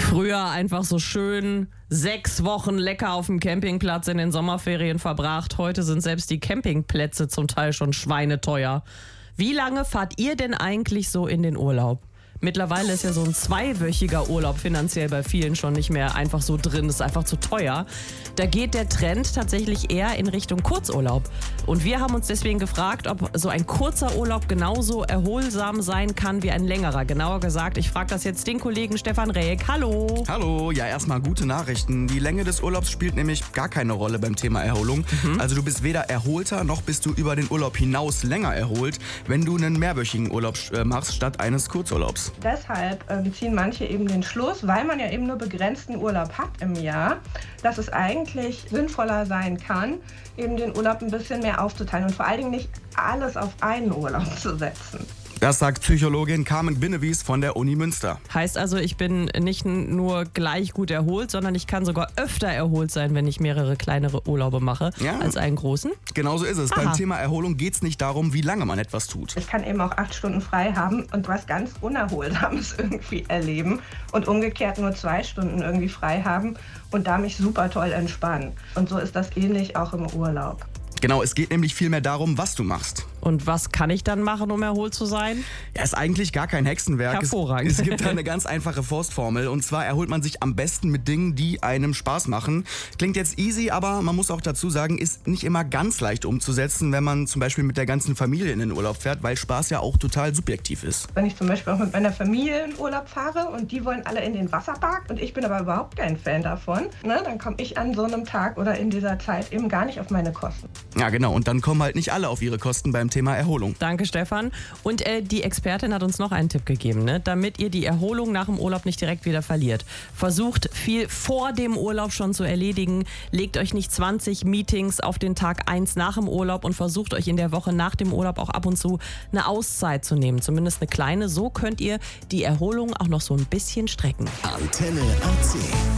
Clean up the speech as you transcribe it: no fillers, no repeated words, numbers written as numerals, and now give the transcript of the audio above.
Früher einfach so schön 6 Wochen lecker auf dem Campingplatz in den Sommerferien verbracht. Heute sind selbst die Campingplätze zum Teil schon schweineteuer. Wie lange fahrt ihr denn eigentlich so in den Urlaub? Mittlerweile ist ja so ein 2-wöchiger Urlaub finanziell bei vielen schon nicht mehr einfach so drin. Das ist einfach zu teuer. Da geht der Trend tatsächlich eher in Richtung Kurzurlaub. Und wir haben uns deswegen gefragt, ob so ein kurzer Urlaub genauso erholsam sein kann wie ein längerer. Genauer gesagt, ich frage das jetzt den Kollegen Stefan Räck. Hallo. Hallo, ja, erstmal gute Nachrichten. Die Länge des Urlaubs spielt nämlich gar keine Rolle beim Thema Erholung. Also du bist weder erholter, noch bist du über den Urlaub hinaus länger erholt, wenn du einen mehrwöchigen Urlaub machst statt eines Kurzurlaubs. Deshalb ziehen manche eben den Schluss, weil man ja eben nur begrenzten Urlaub hat im Jahr, dass es eigentlich sinnvoller sein kann, eben den Urlaub ein bisschen mehr aufzuteilen und vor allen Dingen nicht alles auf einen Urlaub zu setzen. Das sagt Psychologin Carmen Binnewies von der Uni Münster. Heißt also, ich bin nicht nur gleich gut erholt, sondern ich kann sogar öfter erholt sein, wenn ich mehrere kleinere Urlaube mache, als einen großen? Genauso ist es. Beim Thema Erholung geht es nicht darum, wie lange man etwas tut. Ich kann eben auch 8 Stunden frei haben und was ganz Unerholsames irgendwie erleben und umgekehrt nur 2 Stunden irgendwie frei haben und da mich super toll entspannen. Und so ist das ähnlich auch im Urlaub. Genau, es geht nämlich vielmehr darum, was du machst. Und was kann ich dann machen, um erholt zu sein? Ja, ist eigentlich gar kein Hexenwerk. Hervorragend. Es gibt da eine ganz einfache Faustformel. Und zwar erholt man sich am besten mit Dingen, die einem Spaß machen. Klingt jetzt easy, aber man muss auch dazu sagen, ist nicht immer ganz leicht umzusetzen, wenn man zum Beispiel mit der ganzen Familie in den Urlaub fährt, weil Spaß ja auch total subjektiv ist. Wenn ich zum Beispiel auch mit meiner Familie in Urlaub fahre und die wollen alle in den Wasserpark und ich bin aber überhaupt kein Fan davon, dann komme ich an so einem Tag oder in dieser Zeit eben gar nicht auf meine Kosten. Ja, genau. Und dann kommen halt nicht alle auf ihre Kosten beim Thema Erholung. Danke, Stefan. Und die Expertin hat uns noch einen Tipp gegeben, damit ihr die Erholung nach dem Urlaub nicht direkt wieder verliert. Versucht viel vor dem Urlaub schon zu erledigen. Legt euch nicht 20 Meetings auf den Tag 1 nach dem Urlaub und versucht euch in der Woche nach dem Urlaub auch ab und zu eine Auszeit zu nehmen. Zumindest eine kleine. So könnt ihr die Erholung auch noch so ein bisschen strecken. Antenne AC.